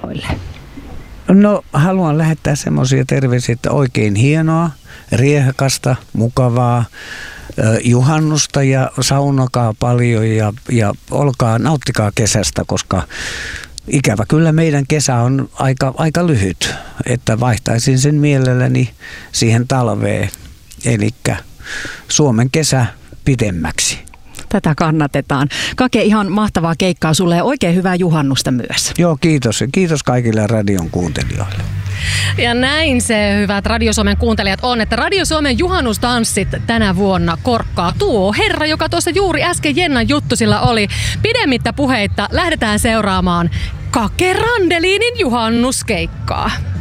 keikoille? No haluan lähettää semmoisia terveisiä, että oikein hienoa, riehakasta, mukavaa juhannusta ja saunokaa paljon ja nauttikaa kesästä, koska ikävä kyllä meidän kesä on aika lyhyt, että vaihtaisin sen mielelläni siihen talveen, eli Suomen kesä pidemmäksi. Tätä kannatetaan. Kake, ihan mahtavaa keikkaa sulle ja oikein hyvää juhannusta myös. Joo, kiitos. Kiitos kaikille radion kuuntelijoille. Ja näin se, hyvät Radio Suomen kuuntelijat, on, että Radio Suomen juhannustanssit tänä vuonna korkkaa tuo herra, joka tuossa juuri äsken Jennan juttusilla oli. Pidemmittä puheitta lähdetään seuraamaan Kake Randeliinin juhannuskeikkaa.